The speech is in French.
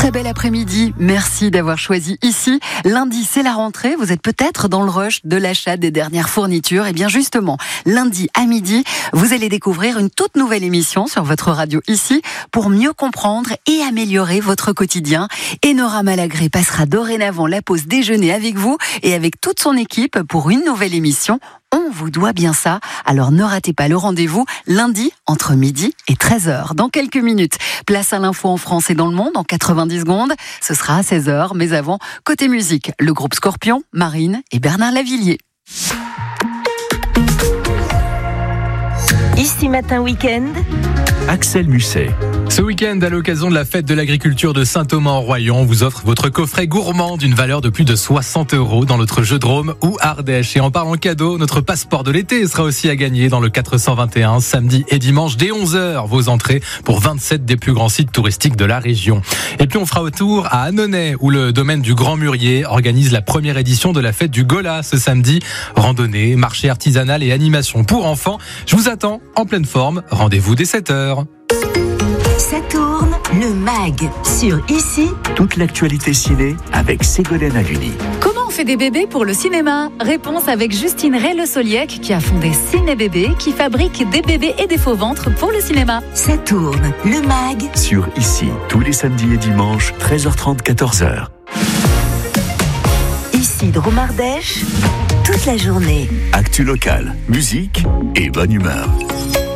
Très bel après-midi, merci d'avoir choisi ici. Lundi, c'est la rentrée, vous êtes peut-être dans le rush de l'achat des dernières fournitures. Et bien justement, lundi à midi, vous allez découvrir une toute nouvelle émission sur votre radio ici pour mieux comprendre et améliorer votre quotidien. Enora Malagré passera dorénavant la pause déjeuner avec vous et avec toute son équipe pour une nouvelle émission. On vous doit bien ça, alors ne ratez pas le rendez-vous lundi entre midi et 13h. Dans quelques minutes, place à l'info en France et dans le monde en 90 secondes. Ce sera à 16h, mais avant, côté musique, le groupe Scorpion, Marine et Bernard Lavillier. Ici Matin Week-end, Axel Musset. Ce week-end, à l'occasion de la fête de l'agriculture de Saint-Thomas-en-Royan, on vous offre votre coffret gourmand d'une valeur de plus de 60 € dans notre jeu de Drôme ou Ardèche. Et en parlant cadeau, notre passeport de l'été sera aussi à gagner dans le 421, samedi et dimanche dès 11h. Vos entrées pour 27 des plus grands sites touristiques de la région. Et puis on fera autour à Annonay, où le domaine du Grand Mûrier organise la première édition de la fête du Gola ce samedi. Randonnée, marché artisanal et animation pour enfants. Je vous attends en pleine forme. Rendez-vous dès 7h. ça tourne, le MAG sur Ici. Toute l'actualité ciné avec Ségolène Haluni. Comment on fait des bébés pour le cinéma ? Réponse avec Justine Ray-Le Soliec qui a fondé Ciné Bébé, qui fabrique des bébés et des faux ventres pour le cinéma. Ça tourne, le MAG Sur Ici, tous les samedis et dimanches, 13h30, 14h. Ici Drôme Ardèche, toute la journée. Actu locale, musique et bonne humeur.